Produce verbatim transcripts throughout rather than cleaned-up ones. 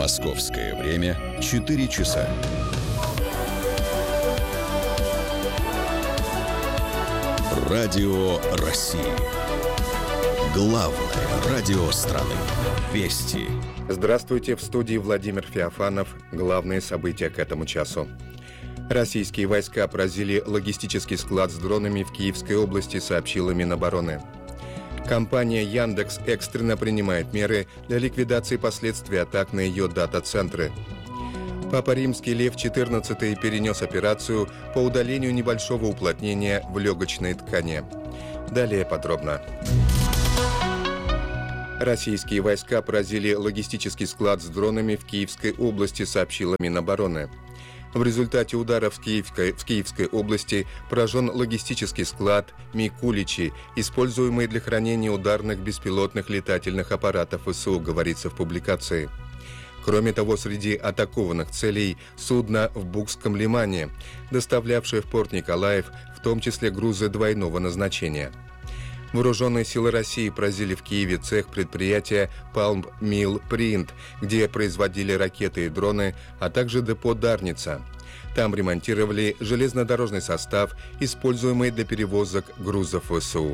Московское время четыре часа. Радио России. Главное радио страны. Вести. Здравствуйте, в студии Владимир Феофанов. Главные события к этому часу. Российские войска поразили логистический склад с дронами в Киевской области, сообщила Минобороны. Компания Яндекс экстренно принимает меры для ликвидации последствий атак на ее дата-центры. Папа Римский Лев четырнадцатый перенес операцию по удалению небольшого уплотнения в легочной ткани. Далее подробно. Российские войска поразили логистический склад с дронами в Киевской области, сообщила Минобороны. В результате ударов в Киевской, в Киевской области поражен логистический склад Микуличи, используемый для хранения ударных беспилотных летательных аппаратов ВСУ, говорится в публикации. Кроме того, среди атакованных целей судно в Букском лимане, доставлявшее в порт Николаев, в том числе грузы двойного назначения. Вооруженные силы России поразили в Киеве цех предприятия Palm Mill Print, где производили ракеты и дроны, а также депо Дарница. Там ремонтировали железнодорожный состав, используемый для перевозок грузов ВСУ.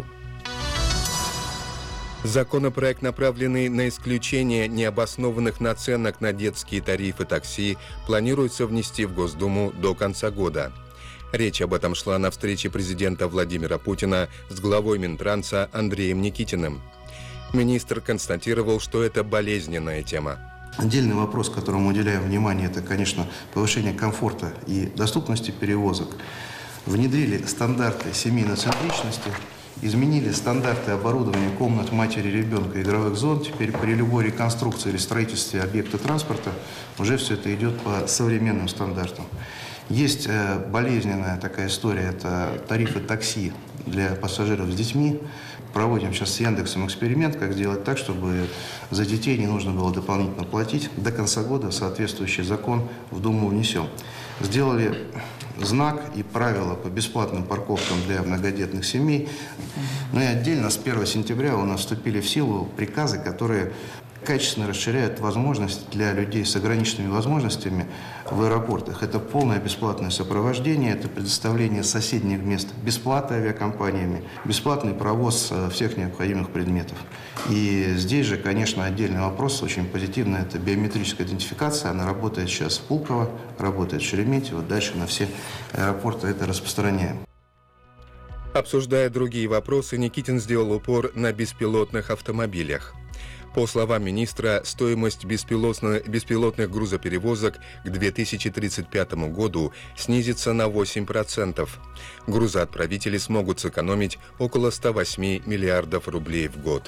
Законопроект, направленный на исключение необоснованных наценок на детские тарифы такси, планируется внести в Госдуму до конца года. Речь об этом шла на встрече президента Владимира Путина с главой Минтранса Андреем Никитиным. Министр констатировал, что это болезненная тема. Отдельный вопрос, которому уделяем внимание, это, конечно, повышение комфорта и доступности перевозок. Внедрили стандарты семейной центричности, изменили стандарты оборудования комнат матери ребенка, игровых зон. Теперь при любой реконструкции или строительстве объекта транспорта уже все это идет по современным стандартам. Есть болезненная такая история, это тарифы такси для пассажиров с детьми. Проводим сейчас с Яндексом эксперимент, как сделать так, чтобы за детей не нужно было дополнительно платить. До конца года соответствующий закон в Думу внесем. Сделали знак и правила по бесплатным парковкам для многодетных семей. Ну и отдельно с первого сентября у нас вступили в силу приказы, которые качественно расширяют возможности для людей с ограниченными возможностями в аэропортах. Это полное бесплатное сопровождение, это предоставление соседних мест бесплатно авиакомпаниями, бесплатный провоз всех необходимых предметов. И здесь же, конечно, отдельный вопрос, очень позитивный, это биометрическая идентификация. Она работает сейчас в Пулково, работает в Шереметьево, дальше на все аэропорты это распространяем. Обсуждая другие вопросы, Никитин сделал упор на беспилотных автомобилях. По словам министра, стоимость беспилотных грузоперевозок к две тысячи тридцать пятому году снизится на восемь процентов. Грузоотправители смогут сэкономить около ста восьми миллиардов рублей в год.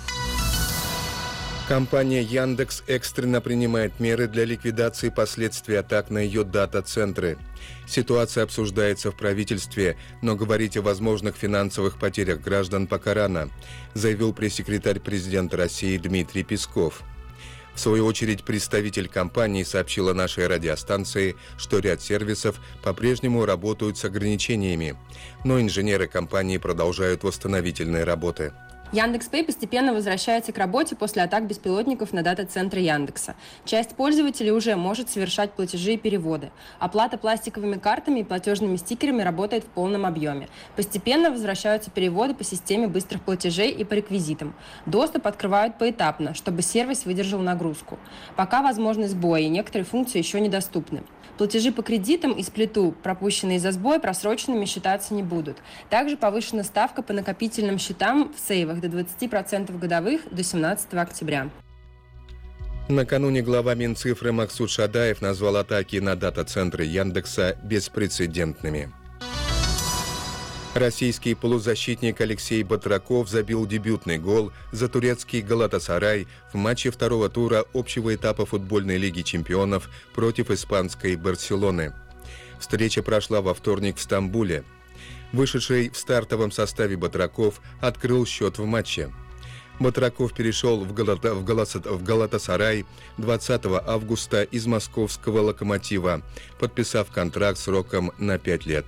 Компания Яндекс экстренно принимает меры для ликвидации последствий атак на ее дата-центры. Ситуация обсуждается в правительстве, но говорить о возможных финансовых потерях граждан пока рано, заявил пресс-секретарь президента России Дмитрий Песков. В свою очередь, представитель компании сообщила нашей радиостанции, что ряд сервисов по-прежнему работают с ограничениями, но инженеры компании продолжают восстановительные работы. Яндекс.Пэй постепенно возвращается к работе после атак беспилотников на дата-центры Яндекса. Часть пользователей уже может совершать платежи и переводы. Оплата пластиковыми картами и платежными стикерами работает в полном объеме. Постепенно возвращаются переводы по системе быстрых платежей и по реквизитам. Доступ открывают поэтапно, чтобы сервис выдержал нагрузку. Пока возможны сбои, и некоторые функции еще недоступны. Платежи по кредитам и сплиту, пропущенные из-за сбоя, просроченными считаться не будут. Также повышена ставка по накопительным счетам в сейвах до двадцати процентов годовых до семнадцатого октября. Накануне глава Минцифры Максут Шадаев назвал атаки на дата-центры Яндекса беспрецедентными. Российский полузащитник Алексей Батраков забил дебютный гол за турецкий Галатасарай в матче второго тура общего этапа футбольной лиги чемпионов против испанской Барселоны. Встреча прошла во вторник в Стамбуле. Вышедший в стартовом составе Батраков открыл счет в матче. Батраков перешел в, Галата, в, Галаса, в Галатасарай двадцатого августа из московского «Локомотива», подписав контракт сроком на пять лет.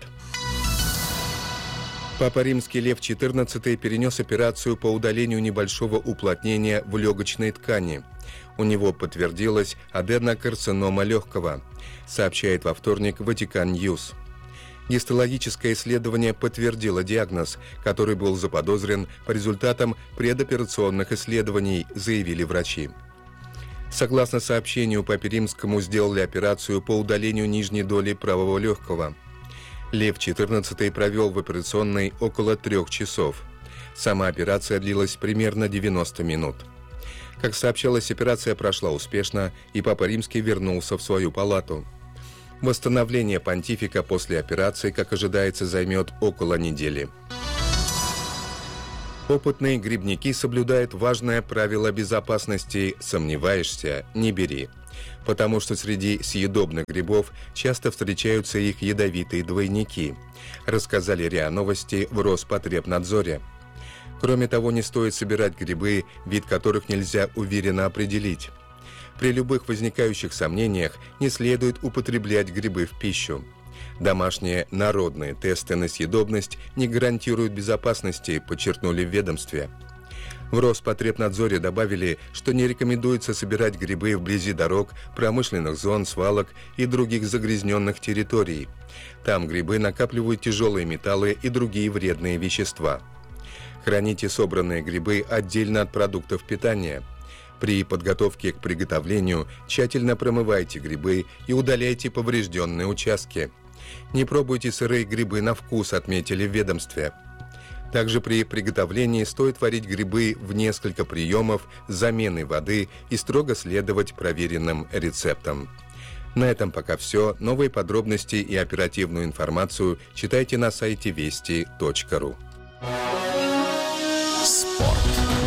Папа Римский Лев четырнадцатый перенес операцию по удалению небольшого уплотнения в легочной ткани. У него подтвердилась аденокарцинома легкого, сообщает во вторник Vatican News. Гистологическое исследование подтвердило диагноз, который был заподозрен по результатам предоперационных исследований, заявили врачи. Согласно сообщению, Папе Римскому сделали операцию по удалению нижней доли правого легкого. Лев четырнадцатый провел в операционной около трех часов. Сама операция длилась примерно девяносто минут. Как сообщалось, операция прошла успешно, и Папа Римский вернулся в свою палату. Восстановление понтифика после операции, как ожидается, займет около недели. Опытные грибники соблюдают важное правило безопасности «сомневаешься, не бери», потому что среди съедобных грибов часто встречаются их ядовитые двойники, рассказали РИА Новости в Роспотребнадзоре. Кроме того, не стоит собирать грибы, вид которых нельзя уверенно определить. При любых возникающих сомнениях не следует употреблять грибы в пищу. Домашние народные тесты на съедобность не гарантируют безопасности, подчеркнули в ведомстве. В Роспотребнадзоре добавили, что не рекомендуется собирать грибы вблизи дорог, промышленных зон, свалок и других загрязненных территорий. Там грибы накапливают тяжелые металлы и другие вредные вещества. Храните собранные грибы отдельно от продуктов питания. При подготовке к приготовлению тщательно промывайте грибы и удаляйте поврежденные участки. Не пробуйте сырые грибы на вкус, отметили в ведомстве. Также при приготовлении стоит варить грибы в несколько приемов с заменой воды и строго следовать проверенным рецептам. На этом пока все. Новые подробности и оперативную информацию читайте на сайте вести точка ру. Спорт.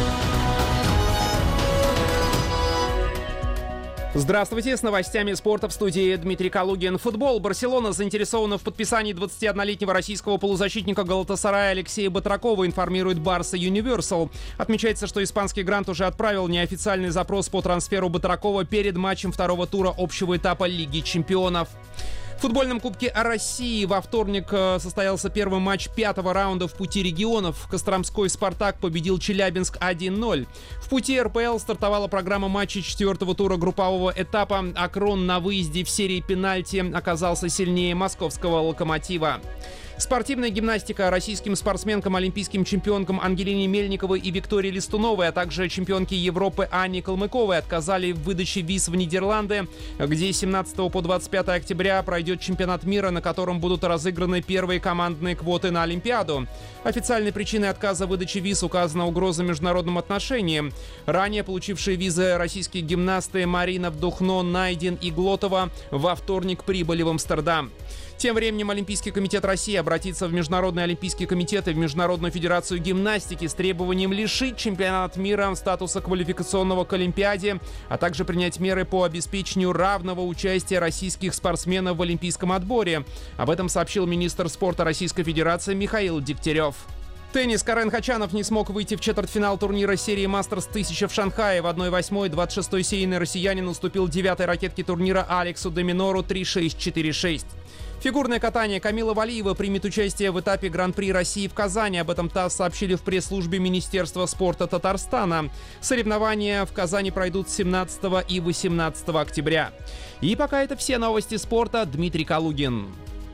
Здравствуйте, с новостями спорта в студии Дмитрий Калугин. Футбол. Барселона заинтересована в подписании двадцатиоднолетнего российского полузащитника Галатасарая Алексея Батракова, информирует Барса Юниверсал. Отмечается, что испанский грант уже отправил неофициальный запрос по трансферу Батракова перед матчем второго тура общего этапа Лиги чемпионов. В футбольном Кубке России во вторник состоялся первый матч пятого раунда в пути регионов. Костромской «Спартак» победил Челябинск один ноль. В пути эр пэ эл стартовала программа матчей четвертого тура группового этапа. Акрон на выезде в серии пенальти оказался сильнее московского «Локомотива». Спортивная гимнастика. Российским спортсменкам, олимпийским чемпионкам Ангелине Мельниковой и Виктории Листуновой, а также чемпионке Европы Анне Калмыковой отказали в выдаче виз в Нидерланды, где с семнадцатого по двадцать пятое октября пройдет чемпионат мира, на котором будут разыграны первые командные квоты на Олимпиаду. Официальной причиной отказа выдачи виз указана угроза международным отношениям. Ранее получившие визы российские гимнасты Марина Вдухно, Найден и Глотова во вторник прибыли в Амстердам. Тем временем Олимпийский комитет России обратится в Международный олимпийский комитет и в Международную федерацию гимнастики с требованием лишить чемпионат мира статуса квалификационного к Олимпиаде, а также принять меры по обеспечению равного участия российских спортсменов в олимпийском отборе. Об этом сообщил министр спорта Российской Федерации Михаил Дегтярев. Теннис. Карен Хачанов не смог выйти в четвертьфинал турнира серии Мастерс тысяча в Шанхае. В одна восьмая двадцать шестой серийный россиянин уступил девятой ракетке турнира Алексу де Минору три шесть четыре шесть. Фигурное катание. Камила Валиева примет участие в этапе Гран-при России в Казани. Об этом ТАСС сообщили в пресс-службе Министерства спорта Татарстана. Соревнования в Казани пройдут семнадцатого и восемнадцатого октября. И пока это все новости спорта. Дмитрий Калугин.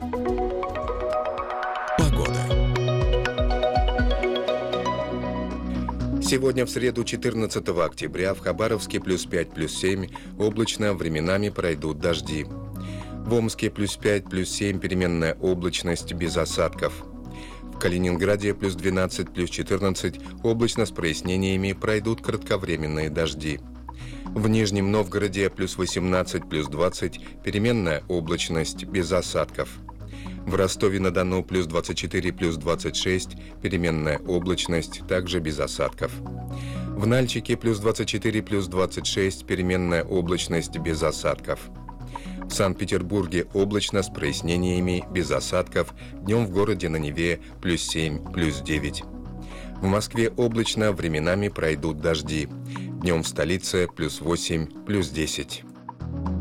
Погода. Сегодня в среду четырнадцатого октября в Хабаровске плюс пять, плюс семь, облачно, временами пройдут дожди. В Омске плюс пять, плюс семь, переменная облачность без осадков. В Калининграде плюс двенадцать, плюс четырнадцать, облачно с прояснениями, пройдут кратковременные дожди. В Нижнем Новгороде плюс восемнадцать, плюс двадцать, переменная облачность без осадков. В Ростове-на-Дону плюс двадцать четыре, плюс двадцать шесть, переменная облачность, также без осадков. В Нальчике плюс двадцать четыре, плюс двадцать шесть, переменная облачность без осадков. В Санкт-Петербурге облачно с прояснениями, без осадков, днем в городе на Неве плюс семь, плюс девять. В Москве облачно, временами пройдут дожди, днем в столице плюс восемь, плюс десять.